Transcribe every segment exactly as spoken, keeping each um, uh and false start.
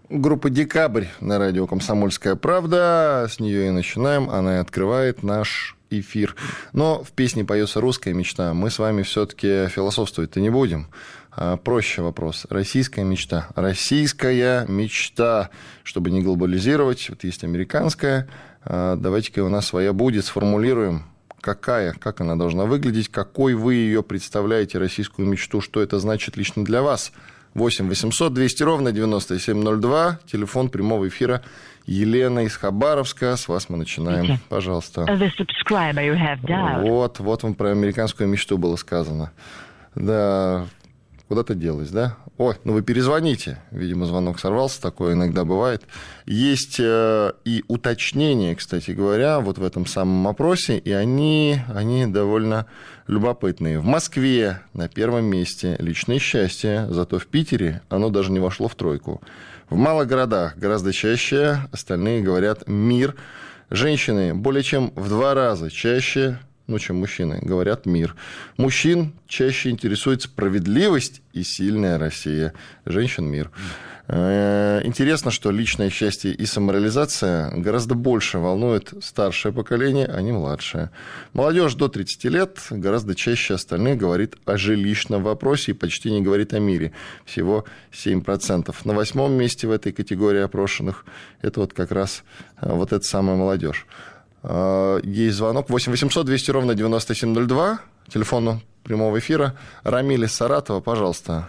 Группа «Декабрь» на радио «Комсомольская правда». С нее и начинаем. Она и открывает наш эфир. Но в песне поется «Русская мечта». Мы с вами все-таки философствовать-то не будем. А проще вопрос. Российская мечта. Российская мечта. Чтобы не глобализировать. Вот есть американская. Давайте-ка у нас своя будет. Сформулируем. Какая, как она должна выглядеть, какой вы ее представляете, российскую мечту, что это значит лично для вас. восемь восемьсот двести ровно девяносто семь ноль два, телефон прямого эфира. Елена из Хабаровска, с вас мы начинаем. Пожалуйста. Вот, вот вам про американскую мечту было сказано. Да, куда-то делась, да? Ой, ну вы перезвоните. Видимо, звонок сорвался, такое иногда бывает. Есть э, и уточнения, кстати говоря, вот в этом самом опросе, и они, они довольно любопытные. В Москве на первом месте личное счастье, зато в Питере оно даже не вошло в тройку. В малых городах гораздо чаще, остальные говорят «мир». Женщины более чем в два раза чаще, ну, чем мужчины, говорят «мир». Мужчин чаще интересует справедливость и сильная Россия. Женщин – мир. Интересно, что личное счастье и самореализация гораздо больше волнует старшее поколение, а не младшее. Молодежь до тридцати лет гораздо чаще остальных говорит о жилищном вопросе и почти не говорит о мире. Всего семь процентов. На восьмом месте в этой категории опрошенных это вот как раз вот эта самая молодежь. Есть звонок. восемь восемьсот двести ровно девяносто семь ноль два. Телефону прямого эфира. Рамиль из Саратова, пожалуйста.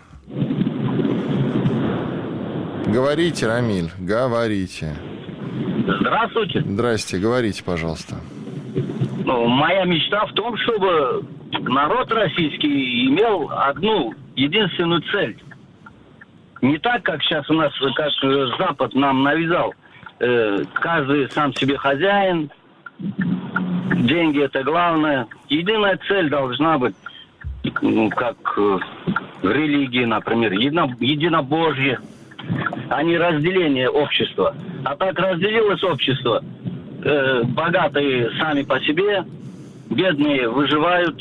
Говорите, Рамиль, говорите. Здравствуйте. Здрасте, говорите, пожалуйста. Ну, моя мечта в том, чтобы народ российский имел одну единственную цель. Не так, как сейчас у нас, как Запад нам навязал. Каждый сам себе хозяин. Деньги это главное. Единая цель должна быть, ну, как в религии, например, едино, единобожие, а не разделение общества. А так разделилось общество. Э, богатые сами по себе, бедные выживают.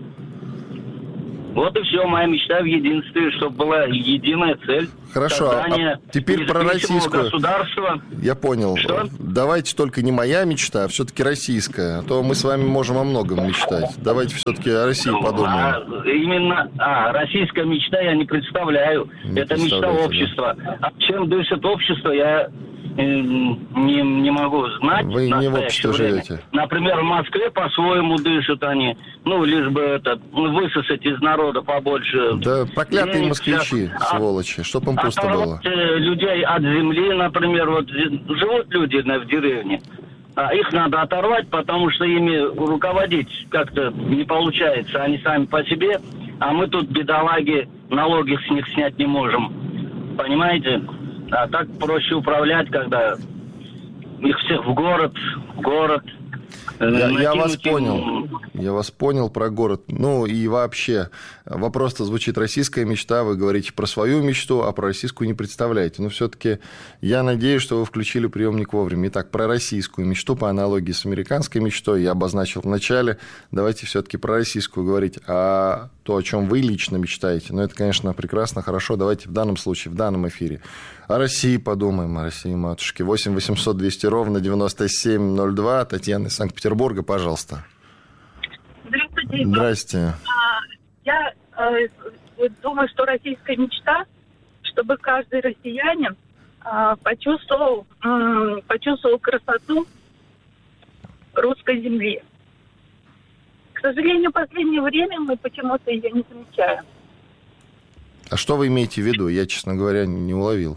Вот и все. Моя мечта в единстве, чтобы была единая цель. Хорошо, а теперь про российскую. Государства. Я понял. Что? Давайте только не моя мечта, а все-таки российская. А то мы с вами можем о многом мечтать. Давайте все-таки о России подумаем. А, именно, а, российская мечта я не представляю. Не Это мечта общества. Да. А чем дышит общество, я э, не, не могу знать. Вы не в обществе время. живете. Например, в Москве по-своему дышат они. Ну, лишь бы это, высосать из народа побольше. Да, проклятые денег, москвичи, сейчас, сволочи. Чтоб им пусто было. Людей от земли, например, вот живут люди в деревне, а их надо оторвать, потому что ими руководить как-то не получается. Они сами по себе, а мы тут, бедолаги, налоги с них снять не можем. Понимаете? А так проще управлять, когда их всех в город, в город. Я, я вас понял. Я вас понял про город. Ну и вообще, вопрос-то звучит «российская мечта». Вы говорите про свою мечту, а про российскую не представляете. Но все-таки я надеюсь, что вы включили приемник вовремя. Итак, про российскую мечту по аналогии с американской мечтой я обозначил в начале. Давайте все-таки про российскую говорить. А то, о чем вы лично мечтаете, ну это, конечно, прекрасно, хорошо. Давайте в данном случае, в данном эфире о России подумаем, о России, матушке. восемь восемьсот двести ровно девяносто семь ноль два. Татьяна из Санкт-Петербурга, пожалуйста. Здравствуйте. Здрасте. Я э, думаю, что российская мечта, чтобы каждый россиянин э, почувствовал, э, почувствовал красоту русской земли. К сожалению, в последнее время мы почему-то ее не замечаем. А что вы имеете в виду? Я, честно говоря, не уловил.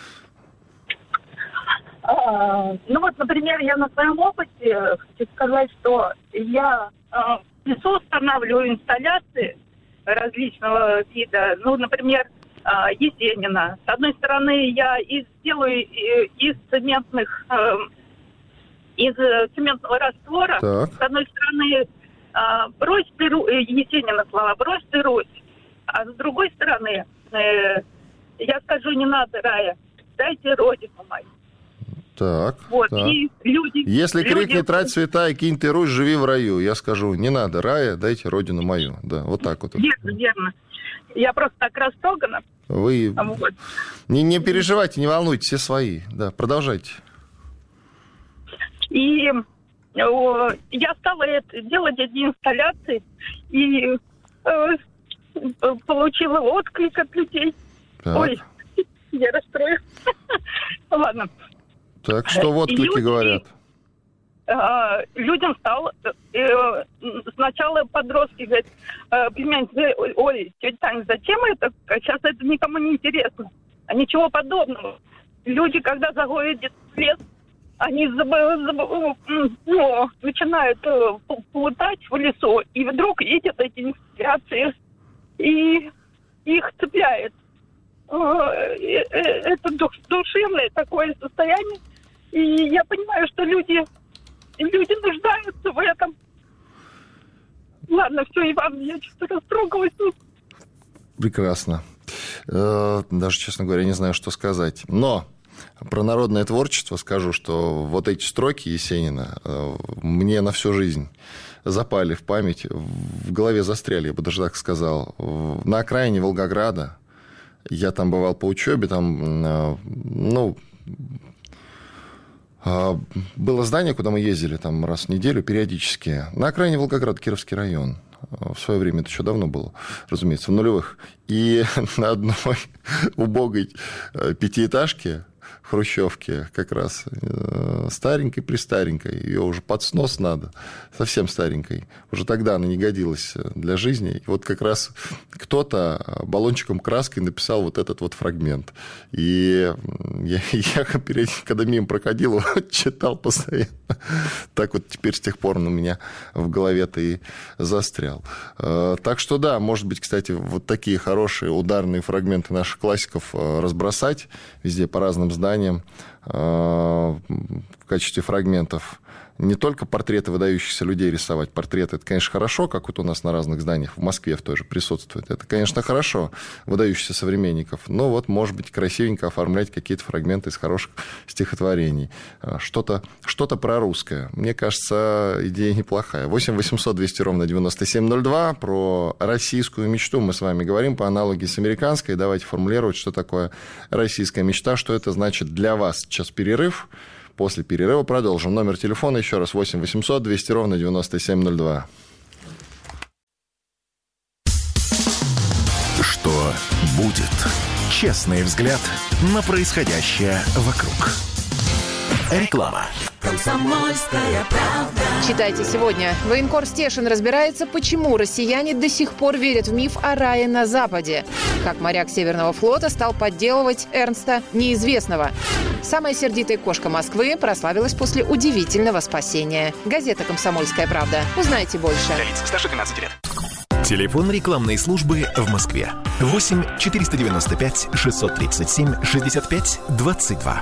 А, ну вот, например, я на своем опыте хочу сказать, что я а, в лесу устанавливаю инсталляции различного вида. Ну, например, а, Есенина. С одной стороны, я из, делаю из цементных, а, из цементного раствора. Так. С одной стороны, а, брось ты, Есенина слова, брось ты Русь. А с другой стороны, э, я скажу, не надо рая, дайте родину мою. Так, вот, так. И люди, Если люди... крикнет «Трать цвета и кинь ты Русь, живи в раю», я скажу, не надо рая, дайте родину мою. Да, вот так вот. Верно, верно. Я просто так растрогана. Вы вот. не, не переживайте, не волнуйтесь, все свои. Да, продолжайте. И о, я стала это, делать эти инсталляции, и э, получила отклик от людей. Так. Ой, я расстроилась. Ладно. Так, что в отклике люди, говорят? Э, людям стало... Э, сначала подростки говорят, э, племянницы, ой, тетя Таня, зачем это? Сейчас это никому не интересно. А ничего подобного. Люди, когда заходят в лес, они заб... Заб... ну, начинают э, плутать в лесу, и вдруг видят эти инсталляции, и их цепляет. Это душевное такое состояние. И я понимаю, что люди, люди нуждаются в этом. Ладно, все, Иван, я что-то растрогалась. Прекрасно. Даже, честно говоря, не знаю, что сказать. Но про народное творчество скажу, что вот эти строки Есенина мне на всю жизнь запали в память, в голове застряли, я бы даже так сказал. На окраине Волгограда. Я там бывал по учебе, там, ну, было здание, куда мы ездили там раз в неделю периодически. На окраине Волгограда, Кировский район. В свое время, это еще давно было, разумеется, в нулевых. И на одной убогой пятиэтажке в хрущевке как раз старенькой-престаренькой, ее уже под снос надо, совсем старенькой. Уже тогда она не годилась для жизни. И вот как раз кто-то баллончиком краской написал вот этот вот фрагмент. И я, я когда мимо проходил, его читал постоянно. Так вот теперь с тех пор он у меня в голове-то и застрял. Так что да, может быть, кстати, вот такие хорошие ударные фрагменты наших классиков разбросать везде по разным зданиям в качестве фрагментов. Не только портреты выдающихся людей рисовать. Портреты, это, конечно, хорошо, как вот у нас на разных зданиях в Москве в той же присутствует. Это, конечно, хорошо, выдающихся современников. Но вот, может быть, красивенько оформлять какие-то фрагменты из хороших стихотворений. Что-то, что-то прорусское. Мне кажется, идея неплохая. восемь восемьсот двести ровно девяносто семь ноль два. Про российскую мечту мы с вами говорим по аналогии с американской. Давайте формулировать, что такое российская мечта, что это значит для вас. Сейчас перерыв. После перерыва продолжим. Номер телефона еще раз восемь восемьсот двести ровно девяносто семь ноль два. Что будет? Честный взгляд на происходящее вокруг. Реклама. Комсомольская правда. Читайте сегодня. Военкор Стешин разбирается, почему россияне до сих пор верят в миф о рае на Западе. Как моряк Северного флота стал подделывать Эрнста Неизвестного. Самая сердитая кошка Москвы прославилась после удивительного спасения. Газета «Комсомольская правда». Узнайте больше. Для лиц старше двенадцати лет. Телефон рекламной службы в Москве. восемь четыреста девяносто пять шестьсот тридцать семь шестьдесят пять двадцать два.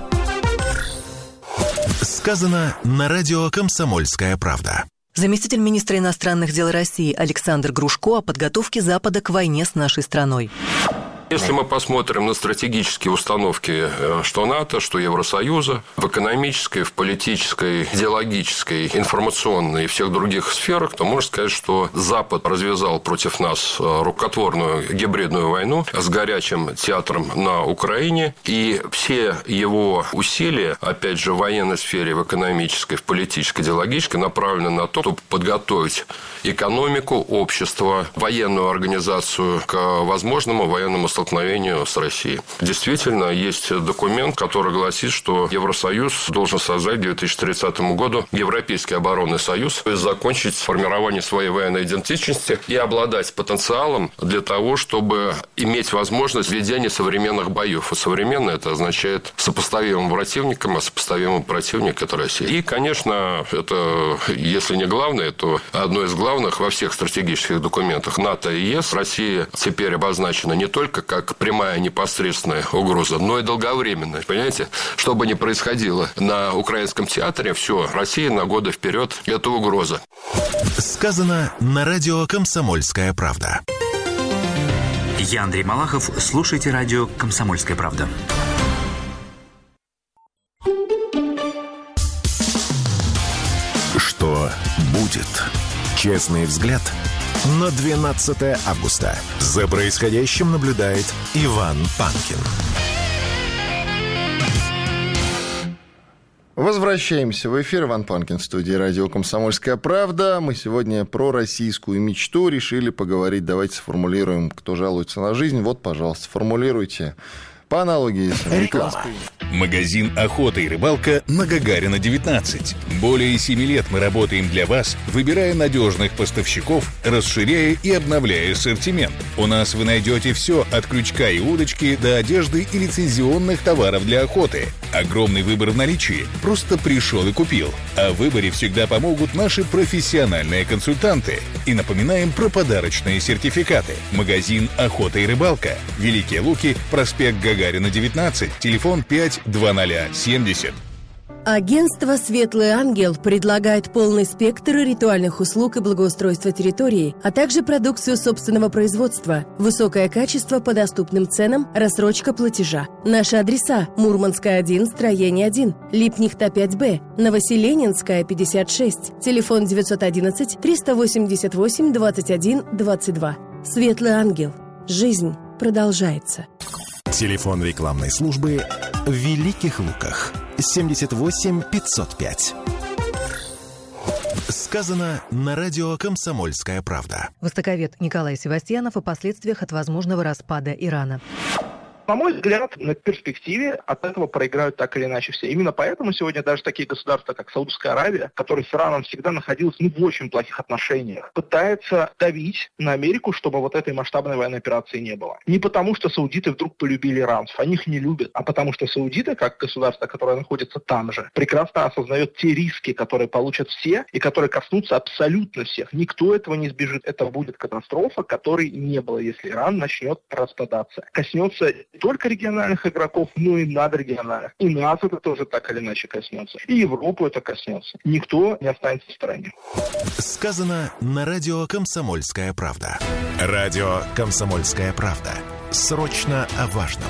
Сказано на радио «Комсомольская правда». Заместитель министра иностранных дел России Александр Грушко о подготовке Запада к войне с нашей страной. Если мы посмотрим на стратегические установки что НАТО, что Евросоюза, в экономической, в политической, идеологической, информационной и всех других сферах, то можно сказать, что Запад развязал против нас рукотворную гибридную войну с горячим театром на Украине. И все его усилия, опять же, в военной сфере, в экономической, в политической, идеологической, направлены на то, чтобы подготовить экономику, общество, военную организацию к возможному военному столкновению с Россией. Действительно, есть документ, который гласит, что Евросоюз должен создать к две тысячи тридцатому году Европейский оборонный союз, то есть закончить формирование своей военной идентичности и обладать потенциалом для того, чтобы иметь возможность ведения современных боев. И современно это означает сопоставимым противником, а сопоставимым противник – это Россия. И, конечно, это, если не главное, то одно из главных во всех стратегических документах НАТО и ЕС. Россия теперь обозначена не только как прямая непосредственная угроза, но и долговременная. Понимаете? Что бы ни происходило на украинском театре, все, Россия на годы вперед – это угроза. Сказано на радио «Комсомольская правда». Я Андрей Малахов. Слушайте радио «Комсомольская правда». Что будет? Честный взгляд на двенадцатое августа. За происходящим наблюдает Иван Панкин. Возвращаемся в эфир. Иван Панкин в студии радио «Комсомольская правда». Мы сегодня про российскую мечту решили поговорить. Давайте сформулируем, кто жалуется на жизнь. Вот, пожалуйста, формулируйте по аналогии с американской. Магазин «Охота и рыбалка» на Гагарина, девятнадцать. Более семи лет мы работаем для вас, выбирая надежных поставщиков, расширяя и обновляя ассортимент. У нас вы найдете все от крючка и удочки до одежды и лицензионных товаров для охоты. Огромный выбор в наличии. Просто пришел и купил. О выборе всегда помогут наши профессиональные консультанты. И напоминаем про подарочные сертификаты. Магазин «Охота и рыбалка». Великие Луки, проспект Гагарина, девятнадцать, телефон пять два ноль семьдесят. Агентство «Светлый ангел» предлагает полный спектр ритуальных услуг и благоустройства территории, а также продукцию собственного производства, высокое качество по доступным ценам, рассрочка платежа. Наши адреса: Мурманская, один, строение один, Липнихта, пять Б, Новоселенинская, пятьдесят шесть, телефон девятьсот одиннадцать триста восемьдесят восемь двадцать один двадцать два. «Светлый ангел». Жизнь продолжается. Телефон рекламной службы в Великих Луках. семьдесят восемь пятьсот пять. Сказано на радио «Комсомольская правда». Востоковед Николай Севастьянов о последствиях от возможного распада Ирана. На мой взгляд, на перспективе от этого проиграют так или иначе все. Именно поэтому сегодня даже такие государства, как Саудовская Аравия, которая с Ираном всегда находилась ну, в очень плохих отношениях, пытается давить на Америку, чтобы вот этой масштабной военной операции не было. Не потому, что саудиты вдруг полюбили иранцев, они их не любят, а потому что саудиты, как государство, которое находится там же, прекрасно осознает те риски, которые получат все и которые коснутся абсолютно всех. Никто этого не сбежит. Это будет катастрофа, которой не было, если Иран начнет распадаться. Коснется не только региональных игроков, но и надрегиональных. И нас это тоже так или иначе коснется. И Европу это коснется. Никто не останется в стороне. Сказано на радио «Комсомольская правда». Радио «Комсомольская правда». Срочно о важном.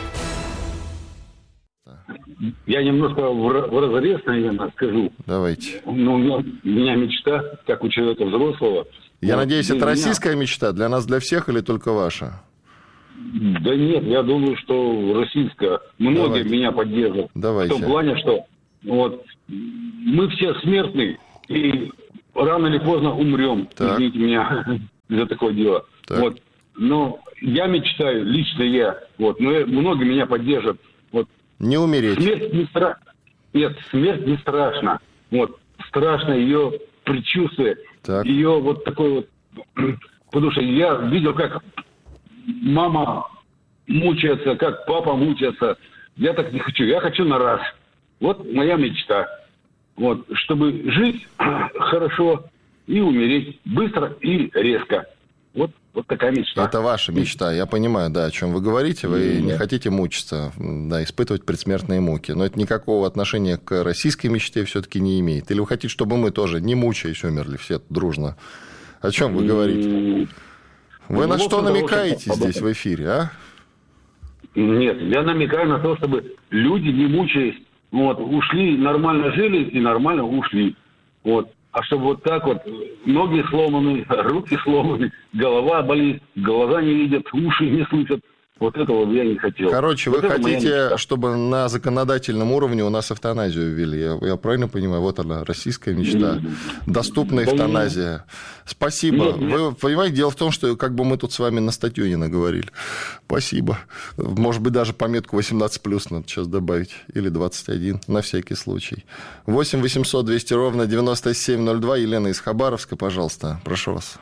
Я немножко в разрез, наверное, скажу. Давайте. Ну, у меня, у меня мечта, как у человека взрослого. Я вот, надеюсь, это меня... российская мечта? Для нас, для всех или только ваша? Да нет, я думаю, что российская. Многие Давайте. меня поддержат. Давайте. В том плане, что вот, мы все смертны, и рано или поздно умрем. Так. Извините меня за такое дело. Вот. Но я мечтаю, лично я, вот, но многие меня поддержат. Вот. Не умереть. Смерть не страшна. Нет, смерть не страшна. Вот. Страшно ее предчувствие, так. ее вот такой вот... Потому что я видел, как мама мучается, как папа мучается. Я так не хочу. Я хочу на раз. Вот моя мечта. Вот. Чтобы жить хорошо и умереть быстро и резко. Вот, вот такая мечта. Это ваша мечта. Я понимаю, да, о чем вы говорите. Вы mm-hmm. не хотите мучиться, да, испытывать предсмертные муки. Но это никакого отношения к российской мечте все-таки не имеет. Или вы хотите, чтобы мы тоже, не мучаясь, умерли все дружно? О чем вы говорите? Mm-hmm. Вы ну, на что намекаете здесь в эфире, а? Нет, я намекаю на то, чтобы люди, не мучаясь, вот, ушли, нормально жили и нормально ушли. Вот. А чтобы вот так вот, ноги сломаны, руки сломаны, голова болит, глаза не видят, уши не слышат. Вот этого я не хотел. Короче, вот вы хотите, чтобы на законодательном уровне у нас эвтаназию ввели. Я, я правильно понимаю? Вот она, российская мечта. Доступная эвтаназия. Спасибо. Нет, нет. Вы понимаете, дело в том, что как бы мы тут с вами на статью не наговорили. Спасибо. Может быть, даже пометку восемнадцать плюс надо сейчас добавить. Или двадцать один, на всякий случай. восемь восемьсот двести ровно девяносто семь ноль два. Елена из Хабаровска, пожалуйста. Прошу вас.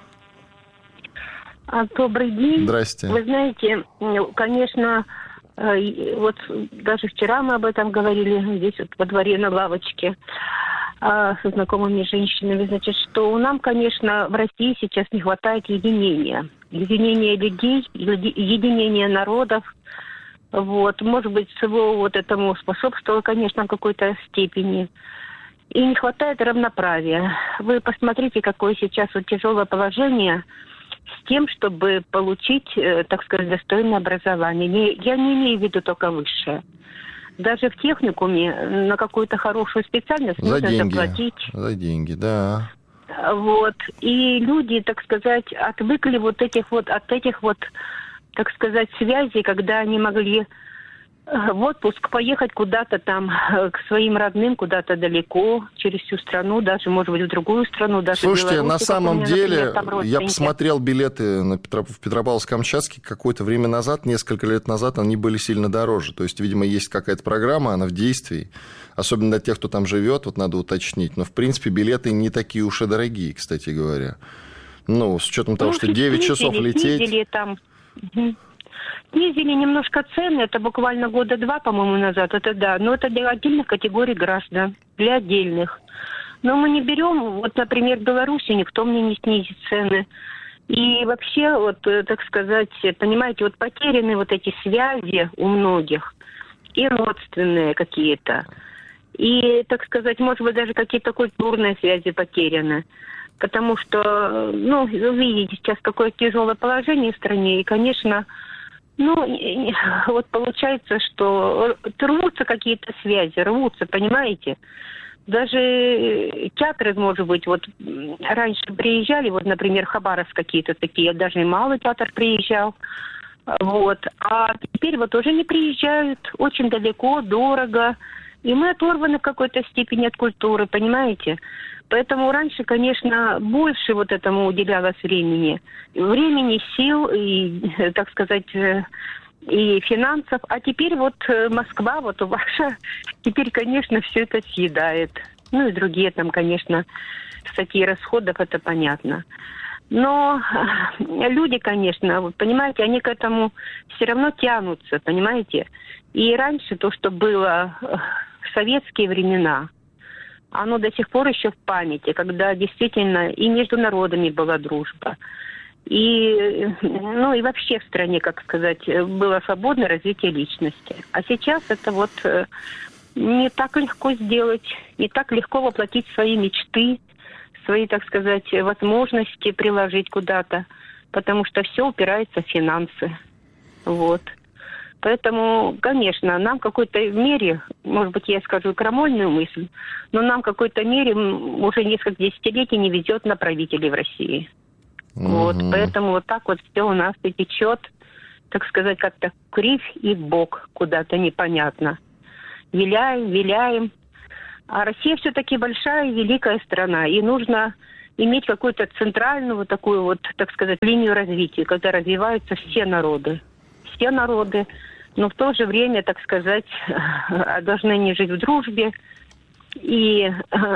Добрый день. Здрасте. Вы знаете, конечно, вот даже вчера мы об этом говорили здесь вот во дворе на лавочке со знакомыми женщинами. Значит, что нам, конечно, в России сейчас не хватает единения. Единения людей, единения народов. Вот. Может быть, всего вот этому способствовало, конечно, в какой-то степени. И не хватает равноправия. Вы посмотрите, какое сейчас вот тяжелое положение с тем, чтобы получить, так сказать, достойное образование. Не, я не имею в виду только высшее. Даже в техникуме на какую-то хорошую специальность за нужно деньги, заплатить. За деньги, да. Вот. И люди, так сказать, отвыкли вот этих вот, от этих вот, так сказать, связей, когда они могли в отпуск поехать куда-то там к своим родным, куда-то далеко, через всю страну, даже, может быть, в другую страну, даже Слушайте, Беларусь, на самом меня, деле, например, я посмотрел билеты на Петро... в Петропавловск-Камчатский какое-то время назад, несколько лет назад, они были сильно дороже. То есть, видимо, есть какая-то программа, она в действии. Особенно для тех, кто там живет, вот надо уточнить. Но, в принципе, билеты не такие уж и дорогие, кстати говоря. Ну, с учетом того, ну, что девять часов лететь... Снизили там... Снизили немножко цены, это буквально года два, по-моему, назад, это да. Но это для отдельных категорий граждан, для отдельных. Но мы не берем, вот, например, в Беларуси никто мне не снизит цены. И вообще, вот, так сказать, понимаете, вот потеряны вот эти связи у многих, и родственные какие-то. И, так сказать, может быть, даже какие-то культурные связи потеряны. Потому что, ну, вы видите сейчас какое тяжелое положение в стране, и, конечно... Ну, вот получается, что рвутся какие-то связи, рвутся, понимаете? Даже театры, может быть, вот раньше приезжали, вот, например, Хабаровск какие-то такие, даже и малый театр приезжал, вот. А теперь вот уже не приезжают, очень далеко, дорого, и мы оторваны в какой-то степени от культуры, понимаете? Поэтому раньше, конечно, больше вот этому уделялось времени. Времени, сил и, так сказать, и финансов. А теперь вот Москва, вот ваша, теперь, конечно, все это съедает. Ну и другие там, конечно, статьи расходов, это понятно. Но люди, конечно, вот, понимаете, они к этому все равно тянутся, понимаете? И раньше то, что было в советские времена, оно до сих пор еще в памяти, когда действительно и между народами была дружба. И, ну, и вообще в стране, как сказать, было свободное развитие личности. А сейчас это вот не так легко сделать, не так легко воплотить свои мечты, свои, так сказать, возможности приложить куда-то, потому что все упирается в финансы. Вот. Поэтому, конечно, нам в какой-то мере, может быть, я скажу крамольную мысль, но нам в какой-то мере уже несколько десятилетий не везет на правителей в России. Mm-hmm. Вот, поэтому вот так вот все у нас и течет, так сказать, как-то кривь и бок куда-то непонятно. Виляем, виляем. А Россия все-таки большая и великая страна, и нужно иметь какую-то центральную вот такую вот, так сказать, линию развития, когда развиваются все народы. Все народы, но в то же время, так сказать, должны они жить в дружбе и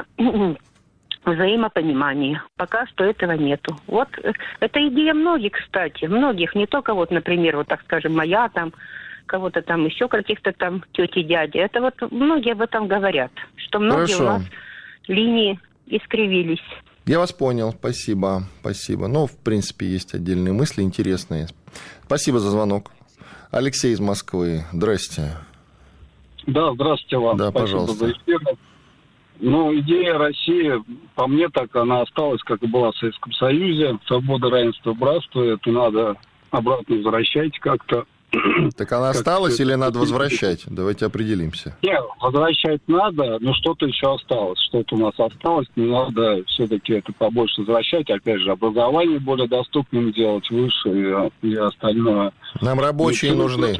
взаимопонимании. Пока что этого нету. Вот это идея многих, кстати, многих, не только вот, например, вот так скажем, моя там, кого-то там еще, каких-то там тети, дяди. Это вот многие об этом говорят, что многие Хорошо. У нас линии искривились. Я вас понял, спасибо, спасибо. Ну, в принципе, есть отдельные мысли интересные. Спасибо за звонок. Алексей из Москвы, здрасте. Да, здравствуйте вам. Да, спасибо пожалуйста. За эфир. Ну, идея России, по мне так, она осталась, как и была в Советском Союзе. Свобода, равенство, братство, это надо обратно возвращать как-то. Так она осталась или надо возвращать? Давайте определимся. Нет, возвращать надо, но что-то еще осталось. Что-то у нас осталось, но надо все-таки это побольше возвращать. Опять же, образование более доступным делать, выше и, и остальное. Нам рабочие нужны.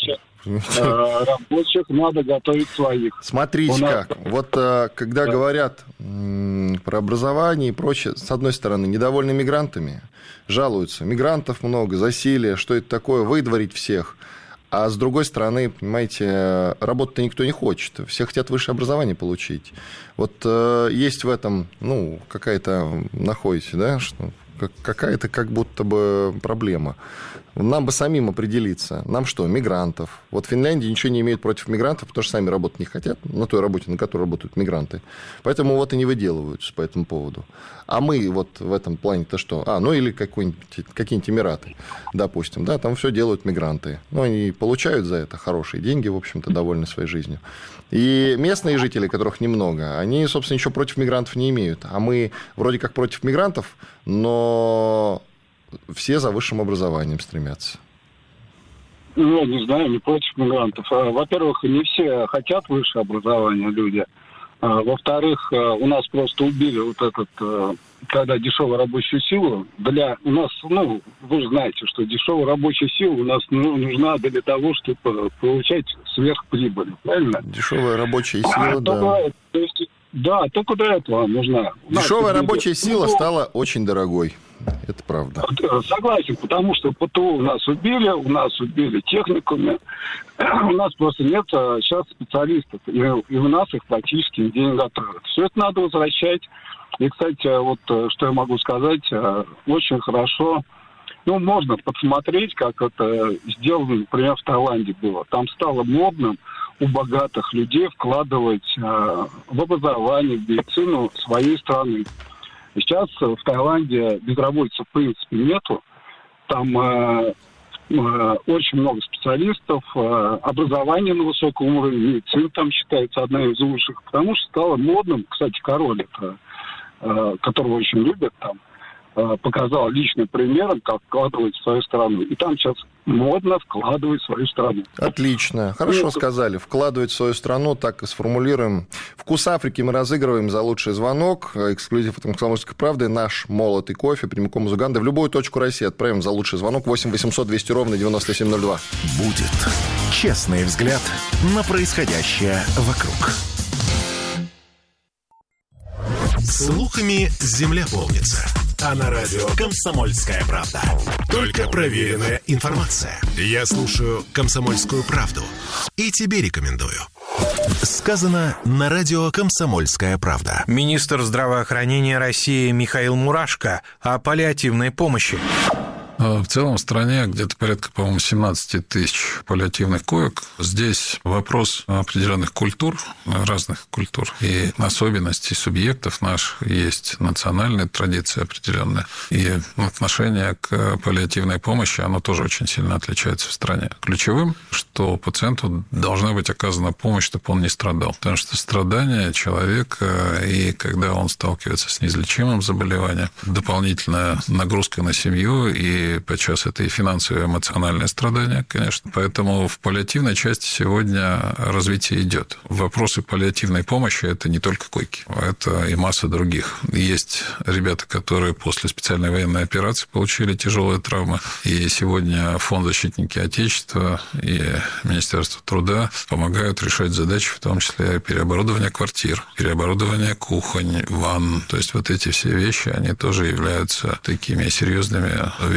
Рабочих надо готовить своих. Смотрите нас... как. Вот когда да. говорят про образование и прочее, с одной стороны, недовольны мигрантами, жалуются. Мигрантов много, засилие, что это такое, выдворить всех. А с другой стороны, понимаете, работать-то никто не хочет. Все хотят высшее образование получить. Вот э, есть в этом, ну, какая-то, находите, да, что какая-то как будто бы проблема. Нам бы самим определиться. Нам что, мигрантов? Вот в Финляндии ничего не имеют против мигрантов, потому что сами работать не хотят на той работе, на которой работают мигранты. Поэтому вот и не выделываются по этому поводу. А мы вот в этом плане-то что? А, ну или какой-нибудь, какие-нибудь Эмираты, допустим. Да, там все делают мигранты. Ну, они получают за это хорошие деньги, в общем-то, довольны своей жизнью. И местные жители, которых немного, они, собственно, ничего против мигрантов не имеют. А мы вроде как против мигрантов, но... все за высшим образованием стремятся. Ну, не знаю, не против мигрантов. Во-первых, не все хотят высшее образование, люди. Во-вторых, у нас просто убили вот этот когда дешевую рабочую силу для у нас, ну, вы же знаете, что дешевая рабочая сила у нас ну, нужна для того, чтобы получать сверхприбыль, правильно? Дешевая рабочая сила, а, да. Только, то есть, да, только для этого нужна. Дешевая рабочая люди, сила ну, стала очень дорогой. Это правда. Согласен, потому что ПТУ у нас убили, у нас убили техникуме, у нас просто нет сейчас специалистов, и, и у нас их практически нигде не готовят. Все это надо возвращать. И, кстати, вот что я могу сказать, очень хорошо, ну, можно подсмотреть, как это сделано, например, в Таиланде было. Там стало модным у богатых людей вкладывать в образование, в медицину своей страны. Сейчас в Таиланде безработицы в принципе нету. Там э, э, очень много специалистов, э, образование на высоком уровне, медицина там считается одной из лучших, потому что стало модным, кстати, король, это, э, которого очень любят там, э, показал личным примером, как вкладывать в свою страну. И там сейчас модно вкладывать в свою страну. Отлично. Хорошо ну, сказали. Вкладывать в свою страну, так и сформулируем. «Вкус Африки» мы разыгрываем за лучший звонок. Эксклюзив от «Комсомольской правды». Наш молотый кофе прямиком из Уганды. В любую точку России отправим за лучший звонок. восемь восемьсот двести ровно девяносто семь ноль два. Будет честный взгляд на происходящее вокруг. Слухами земля полнится. А на радио «Комсомольская правда» только проверенная информация. Я слушаю «Комсомольскую правду» и тебе рекомендую. Сказано на радио «Комсомольская правда». Министр здравоохранения России Михаил Мурашко о паллиативной помощи. В целом в стране где-то порядка, по-моему, семнадцать тысяч паллиативных коек. Здесь вопрос определенных культур, разных культур и особенностей субъектов наших. Есть национальная традиция определенная. И отношение к паллиативной помощи, оно тоже очень сильно отличается в стране. Ключевым, что пациенту должна быть оказана помощь, чтобы он не страдал. Потому что страдания человека, и когда он сталкивается с неизлечимым заболеванием, дополнительная нагрузка на семью и подчас это и финансовые, и эмоциональные страдания, конечно. Поэтому в паллиативной части сегодня развитие идет. Вопросы паллиативной помощи – это не только койки, это и масса других. Есть ребята, которые после специальной военной операции получили тяжелые травмы, и сегодня Фонд «Защитники Отечества» и Министерство труда помогают решать задачи, в том числе переоборудование квартир, переоборудование кухонь, ванн. То есть вот эти все вещи, они тоже являются такими серьезными